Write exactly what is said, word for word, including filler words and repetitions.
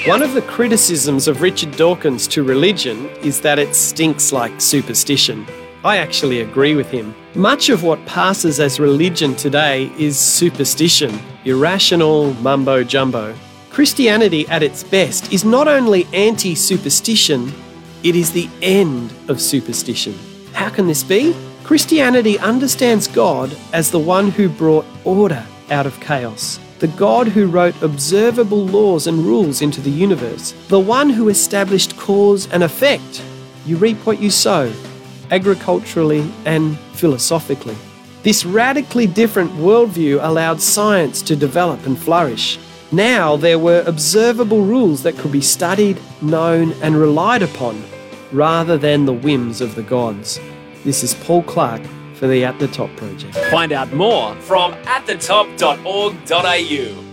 One of the criticisms of Richard Dawkins to religion is that it stinks like superstition. I actually agree with him. Much of what passes as religion today is superstition, irrational mumbo-jumbo. Christianity at its best is not only anti-superstition, it is the end of superstition. How can this be? Christianity understands God as the one who brought order out of chaos, the God who wrote observable laws and rules into the universe, the one who established cause and effect. You reap what you sow, agriculturally and philosophically. This radically different worldview allowed science to develop and flourish. Now there were observable rules that could be studied, known and relied upon, rather than the whims of the gods. This is Paul Clark for the At The Top Project. Find out more from at the top dot org dot a u.